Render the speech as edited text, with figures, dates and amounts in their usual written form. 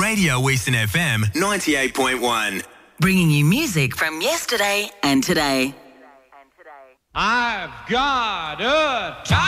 Radio Eastern FM 98.1. Bringing you music from yesterday and today. I've got a